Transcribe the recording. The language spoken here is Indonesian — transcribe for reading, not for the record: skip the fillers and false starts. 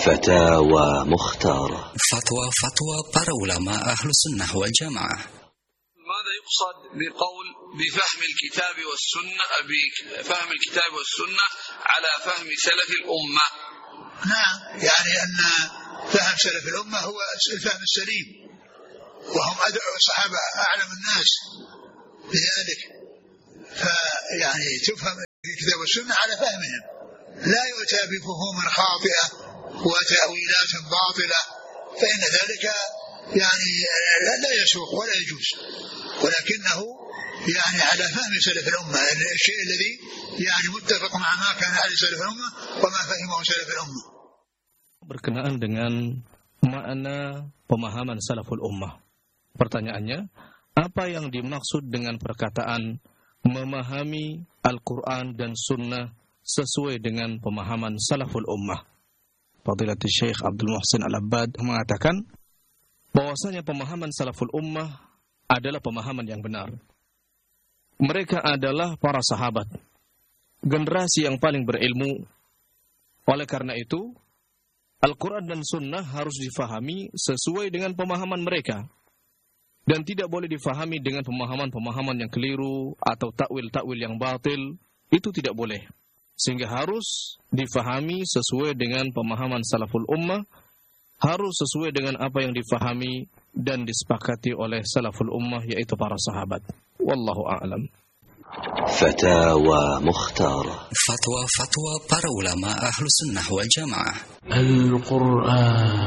فتاوى مختارة. فتوى para ulama ahlu sunnah wal jamaah. ماذا يقصد بقول بفهم الكتاب والسنة بفهم الكتاب والسنة على فهم سلف الأمة؟ نعم، يعني أن فهم سلف الأمة هو الفهم السليم، وهم الصحابة أعلم الناس بذلك، فيعني تفهم الكتاب والسنة على فهمهم، لا يؤتى بفهوم خاطئة وتأويلات باطلة، فإن ذلك يعني لا يسوق ولا يجوز، ولكنه يعني على فهم سلف الأمة، الشيء الذي يعني متفق مع ما كان عليه سلف الأمة وما فهمه سلف الأمة. Berkenaan dengan makna pemahaman salaful ummah. Pertanyaannya, apa yang dimaksud dengan perkataan memahami Al-Quran dan Sunnah sesuai dengan pemahaman salaful ummah? Fadilatul Syekh Abdul Muhsin Al-Abbad mengatakan bahwasanya pemahaman salaful ummah adalah pemahaman yang benar. Mereka adalah para sahabat, generasi yang paling berilmu. Oleh karena itu, Al-Quran dan Sunnah harus difahami sesuai dengan pemahaman mereka, dan tidak boleh difahami dengan pemahaman-pemahaman yang keliru atau takwil-takwil yang batil. Itu tidak boleh. Sehingga harus difahami sesuai dengan pemahaman salaful ummah, harus sesuai dengan apa yang difahami dan disepakati oleh salaful ummah, yaitu para sahabat. Wallahu a'lam. فتاوى مختارة. Fatwa para ulama ahlu sunnah wal jamaah. القرآن